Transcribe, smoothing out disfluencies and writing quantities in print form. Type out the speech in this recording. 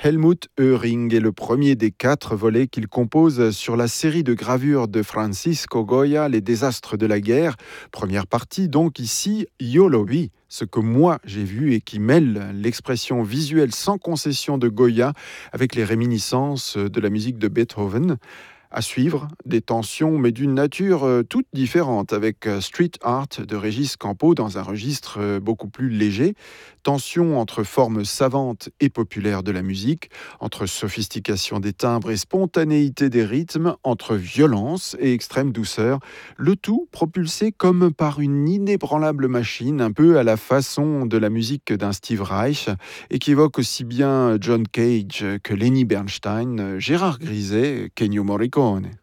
Helmut Oehring est le premier des 4 volets qu'il compose sur la série de gravures de Francisco Goya, Les désastres de la guerre. Première partie, donc ici, Yo lo vi, ce que moi j'ai vu et qui mêle l'expression visuelle sans concession de Goya avec les réminiscences de la musique de Beethoven. À suivre, des tensions, mais d'une nature toute différente, avec Street Art de Régis Campo dans un registre beaucoup plus léger. Tensions entre formes savantes et populaires de la musique, entre sophistication des timbres et spontanéité des rythmes, entre violence et extrême douceur. Le tout propulsé comme par une inébranlable machine, un peu à la façon de la musique d'un Steve Reich, et qui évoque aussi bien John Cage que Lenny Bernstein, Gérard Griset, qu'Ennio Morricone.